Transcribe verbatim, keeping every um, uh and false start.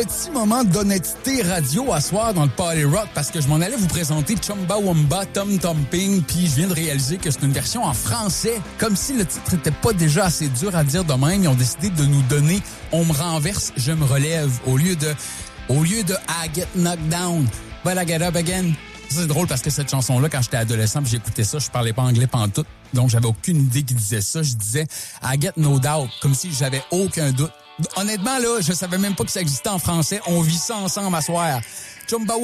petit moment d'honnêteté radio à soir dans le Party Rock parce que je m'en allais vous présenter Chumbawamba Tom Tomping, puis je viens de réaliser que c'est une version en français. Comme si le titre était pas déjà assez dur à dire de même, ils ont décidé de nous donner On me renverse, je me relève au lieu de au lieu de I get knocked down, but I get up again. Ça, c'est drôle parce que cette chanson-là, quand j'étais adolescent, puis j'écoutais ça, je parlais pas anglais pantoute, donc j'avais aucune idée qui disait ça. Je disais I get no doubt, comme si j'avais aucun doute. Honnêtement, là, je savais même pas que ça existait en français. On vit ça ensemble à soir. Chumba